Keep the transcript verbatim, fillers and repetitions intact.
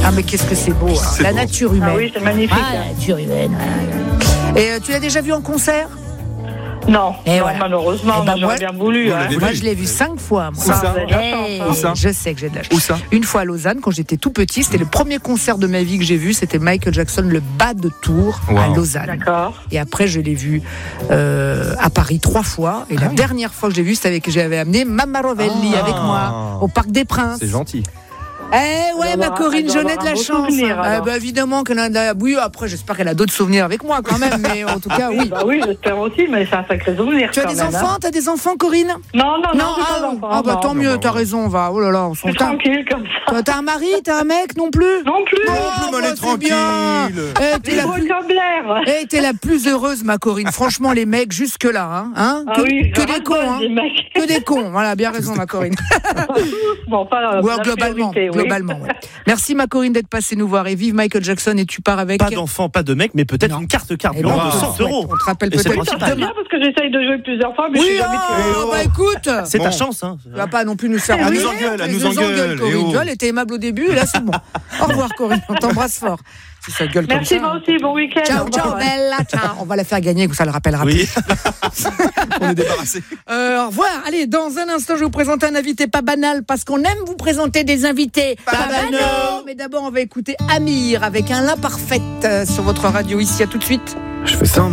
Ah, mais qu'est-ce que c'est beau, hein. C'est La beau. nature humaine. Ah oui, c'est magnifique. Ah, la nature humaine. Et euh, tu l'as déjà vu en concert? Non, Et non voilà. malheureusement, Eh ben, on moi- a bien voulu. Vous Hein. l'avez Moi, vu. je l'ai vu cinq fois. Moi. Où ça Vous avez de la Hey, chance, hein. Où ça je sais que j'ai de la chance. Où ça? Une fois à Lausanne, quand j'étais tout petit, c'était le premier concert de ma vie que j'ai vu. C'était Michael Jackson, le bas de Tours à Wow. Lausanne. D'accord. Et après, je l'ai vu euh, à Paris trois fois. Et la dernière fois que je l'ai vu, c'était avec j'avais amené Mamma Rovelli Ah. avec moi au Parc des Princes. C'est gentil. Eh ouais, Elle ma doit Corinne, avoir- j'en ai elle de doit la avoir un beau chance. souvenir, Ah, alors. bah, évidemment qu'elle en a. Oui, après, j'espère qu'elle a d'autres souvenirs avec moi quand même. Mais en tout cas, oui. Bah oui, j'espère aussi, mais c'est un sacré souvenir. Tu as quand des même, enfants hein. T'as des enfants, Corinne? Non, non, non, j'ai ah, pas d'enfants. ah, bah non. tant non, mieux, bah, t'as voilà. raison, on va. Oh là là, on s'en C'est tranquille comme ça. Toi, t'as un mari, t'as un mec non plus? Non plus. Non, plus, mais elle est bah, c'est bien. tranquille. Eh, t'es C'est la beau plus... comme l'air. eh, t'es la plus heureuse, ma Corinne. Franchement, les mecs, jusque-là, hein, hein Ah que, oui, que je des rate cons, pas, hein. des mecs. Que des cons. Voilà, bien raison, ma Corinne. Bon, pas Ou la alors, globalement, priorité, oui. globalement. Ouais. Merci, ma Corinne, d'être passée nous voir. Et vive Michael Jackson. Et tu pars avec. Pas d'enfant, pas de mec, mais peut-être Non. une carte Eh ben, carburant on de te le cent souhaite. euros. On te rappelle Et c'est peut-être le C'est principal. bien parce que j'essaye de jouer plusieurs fois, mais je Oui, suis jamais ah, tirée. bah écoute. C'est ta Bon. chance, hein. Tu vas pas non plus nous faire Elle nous engueuler, engueule, elle tu nous engueule, Corinne. eh oh. Tu vois, elle était aimable au début, et là c'est bon. Au revoir, Corinne, on t'embrasse fort. Si ça gueule Merci, comme ça. moi aussi, bon week-end. Ciao, Au revoir, ciao, ouais. bella, ciao. On va la faire gagner, que ça le rappellera Oui. plus. On est débarrassé. Euh, au revoir. Allez, dans un instant, je vais vous présenter un invité pas banal, parce qu'on aime vous présenter des invités Pas banaux. Mais d'abord, on va écouter Amir avec un l'imparfaite euh, sur votre radio ici. À tout de suite. Je fais ça.